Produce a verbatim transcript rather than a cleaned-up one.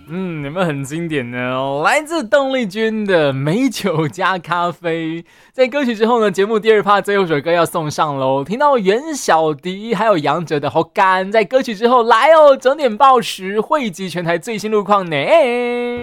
嗯，有没有很经典呢？来自邓丽君的美酒加咖啡。在歌曲之后呢，节目第二趴最后一首歌要送上喽。听到袁小迪还有杨哲的好干，在歌曲之后来哦，整点报时汇集全台最新路况呢。